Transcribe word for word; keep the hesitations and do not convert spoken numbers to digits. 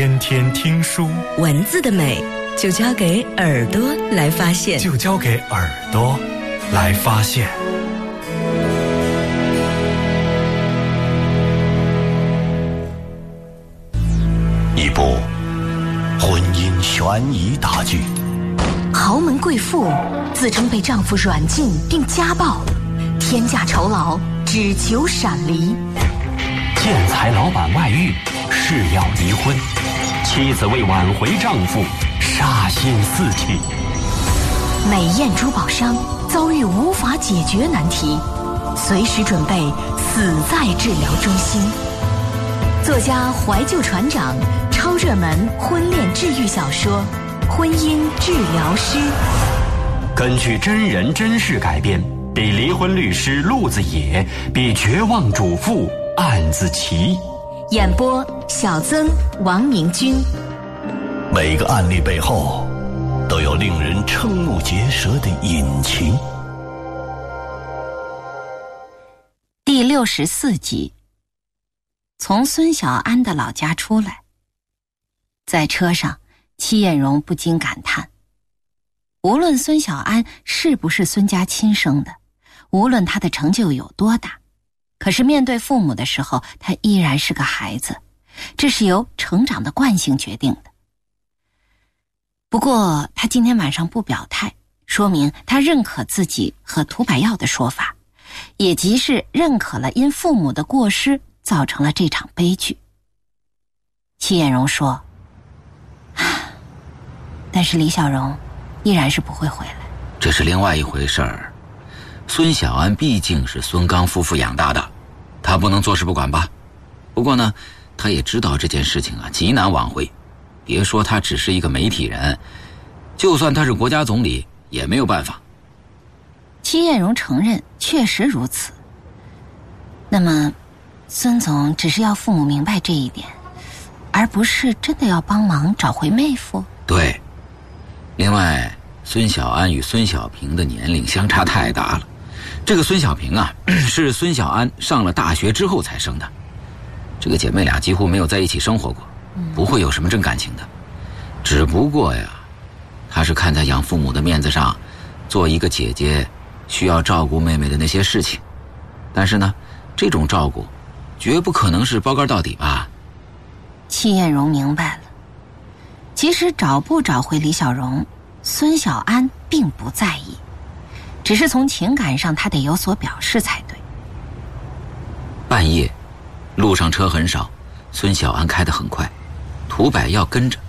天天听书， 文字的美就交给耳朵来发现， 就交给耳朵来发现。 一部婚姻悬疑大剧， 豪门贵妇自称被丈夫软禁并家暴，天价酬劳只求闪离。 建材老板外遇，誓要离婚，妻子为挽回丈夫杀心四起。 美艳珠宝商遭遇无法解决难题，随时准备死在治疗中心。作家怀旧船长超热门婚恋治愈小说《婚姻治疗师》， 根据真人真事改编，比离婚律师陆子野，比绝望主妇案子齐。 演播小曾、王明君。 每个案例背后都有令人瞠目结舌的隐情。 第六十四集，从孙小安的老家出来。在车上，戚艳荣不禁感叹，无论孙小安是不是孙家亲生的，无论他的成就有多大，可是面对父母的时候，他依然是个孩子，这是由成长的惯性决定的。不过他今天晚上不表态，说明他认可自己和涂百耀的说法，也即是认可了因父母的过失造成了这场悲剧。戚艳荣说，但是李小荣依然是不会回来。 这是另外一回事儿。孙小安毕竟是孙刚夫妇养大的，他不能坐视不管吧。不过呢，他也知道这件事情啊极难挽回。别说他只是一个媒体人，就算他是国家总理也没有办法。 戚艳荣承认确实如此。那么孙总只是要父母明白这一点，而不是真的要帮忙找回妹夫。 对，另外孙小安与孙小平的年龄相差太大了。这个孙小平啊，是孙小安上了大学之后才生的。这个姐妹俩几乎没有在一起生活过，不会有什么真感情的。只不过呀，她是看在养父母的面子上，做一个姐姐需要照顾妹妹的那些事情。但是呢，这种照顾绝不可能是包干到底吧。 戚艳荣明白了，其实找不找回李小荣，孙小安并不在意，只是从情感上他得有所表示才对。 半夜路上车很少，孙小安开得很快，涂百耀跟着，